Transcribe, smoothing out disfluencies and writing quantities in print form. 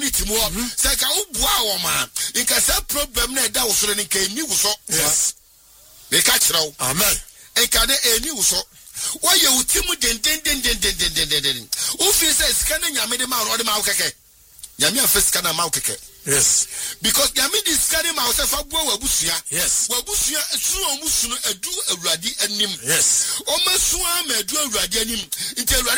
community mo say ka ubua wo ma nka say problem na da wo so ne nka ni wo so yes me ka kire amen nka na eni wo so wo ye utimu den o fi say sika na nyame de ma ro de ma wo keke nyame afa sika na ma wo keke yes because nyame dis carry ma wo say fa bua wabusua yes wabusua su o musu no adu awurade anim yes o masua ma adu awurade anim nti